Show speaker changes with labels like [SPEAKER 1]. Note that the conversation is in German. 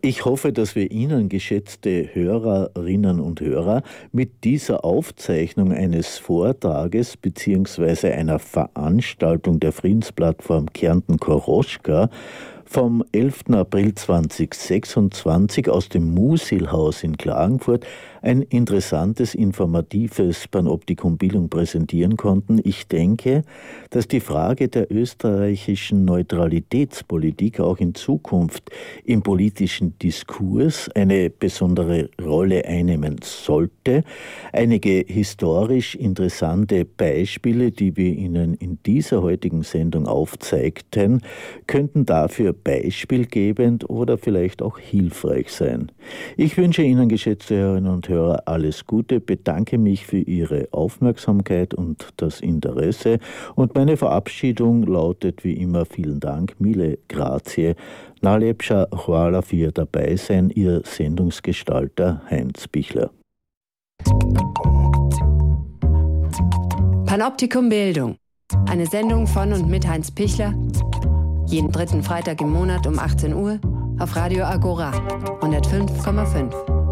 [SPEAKER 1] Ich hoffe, dass wir Ihnen, geschätzte Hörerinnen und Hörer, mit dieser Aufzeichnung eines Vortrages bzw. einer Veranstaltung der Friedensplattform Kärnten-Koroschka vom 11. April 2026 aus dem Musilhaus in Klagenfurt ein interessantes, informatives Panoptikum Bildung präsentieren konnten. Ich denke, dass die Frage der österreichischen Neutralitätspolitik auch in Zukunft im politischen Diskurs eine besondere Rolle einnehmen sollte. Einige historisch interessante Beispiele, die wir Ihnen in dieser heutigen Sendung aufzeigten, könnten dafür beispielgebend oder vielleicht auch hilfreich sein. Ich wünsche Ihnen, geschätzte Hörerinnen und Hörer, alles Gute, bedanke mich für Ihre Aufmerksamkeit und das Interesse und meine Verabschiedung lautet wie immer vielen Dank, mille grazie, najlepša hvala für Ihr Dabeisein, Ihr Sendungsgestalter Heinz Pichler.
[SPEAKER 2] Panoptikum Bildung, eine Sendung von und mit Heinz Pichler, jeden dritten Freitag im Monat um 18 Uhr auf Radio Agora 105,5.